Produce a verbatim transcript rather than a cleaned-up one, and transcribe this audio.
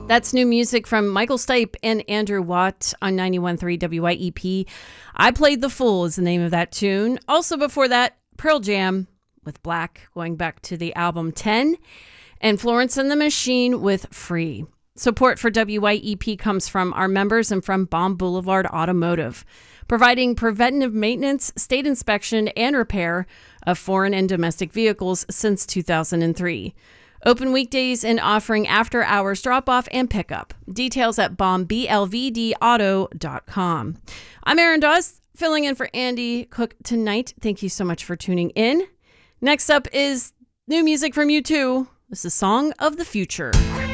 That's new music from Michael Stipe and Andrew Watt on ninety-one point three W Y E P. I Played the Fool is the name of that tune. Also before that, Pearl Jam with Black, going back to the album ten. And Florence and the Machine with Free. Support for W Y E P comes from our members and from Bomb Boulevard Automotive, providing preventative maintenance, state inspection, and repair of foreign and domestic vehicles since two thousand three. Open weekdays and offering after-hours drop-off and pickup. Details at bomb b l v d auto dot com. I'm Erin Dawes, filling in for Andy Cook tonight. Thank you so much for tuning in. Next up is new music from U two. This is Song of the Future.